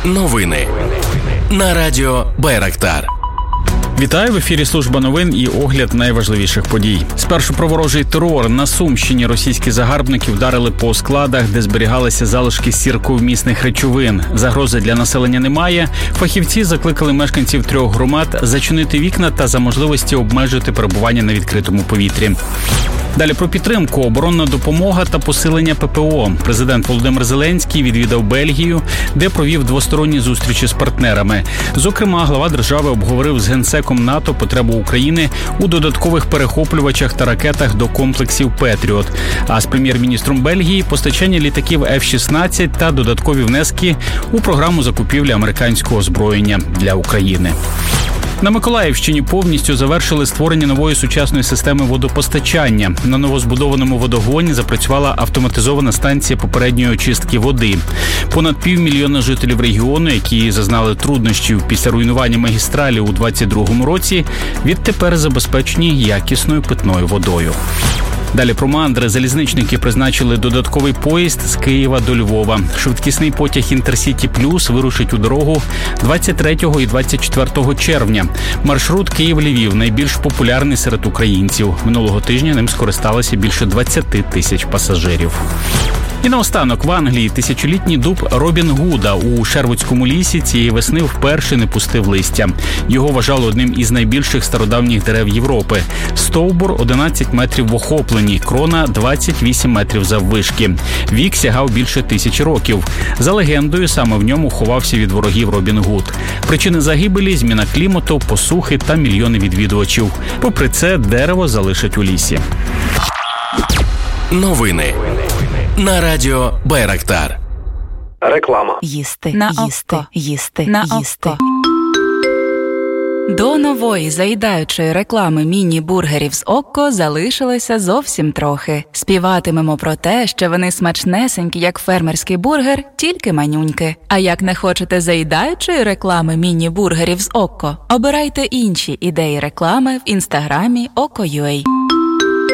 Новини на радіо Байрактар. Вітаю, в ефірі служба новин і огляд найважливіших подій. Спершу про ворожий терор. На Сумщині російські загарбники вдарили по складах, де зберігалися залишки сірковмісних речовин. Загрози для населення немає. Фахівці закликали мешканців 3 громад зачинити вікна та за можливості обмежити перебування на відкритому повітрі. Далі про підтримку, оборонна допомога та посилення ППО. Президент Володимир Зеленський відвідав Бельгію, де провів двосторонні зустрічі з партнерами. Зокрема, глава держави обговорив з генсеком НАТО потребу України у додаткових перехоплювачах та ракетах до комплексів «Петріот». А з прем'єр-міністром Бельгії – постачання літаків F-16 та додаткові внески у програму закупівлі американського озброєння для України. На Миколаївщині повністю завершили створення нової сучасної системи водопостачання. На новозбудованому водогоні запрацювала автоматизована станція попередньої очистки води. Понад 500 000 жителів регіону, які зазнали труднощів після руйнування магістралі у 2022 році, відтепер забезпечені якісною питною водою. Далі про мандри. Залізничники призначили додатковий поїзд з Києва до Львова. Швидкісний потяг «Інтерсіті Плюс» вирушить у дорогу 23 і 24 червня. Маршрут Київ-Львів найбільш популярний серед українців. Минулого тижня ним скористалося більше 20 тисяч пасажирів. І наостанок, в Англії тисячолітній дуб Робін Гуда у Шервудському лісі цієї весни вперше не пустив листя. Його вважали одним із найбільших стародавніх дерев Європи. Стовбур 11 метрів в охопленні, крона 28 метрів заввишки. Вік сягав більше 1000 років. За легендою, саме в ньому ховався від ворогів Робін Гуд. Причини загибелі – зміна клімату, посухи та мільйони відвідувачів. Попри це, дерево залишать у лісі. Новини на радіо Байрактар. Реклама. Їсти, їсти. До нової заїдаючої реклами міні-бургерів з Окко залишилося зовсім трохи. Співатимемо про те, що вони смачнесенькі, як фермерський бургер, тільки манюньки. А як не хочете заїдаючої реклами міні-бургерів з Окко, обирайте інші ідеї реклами в інстаграмі Okko.ua.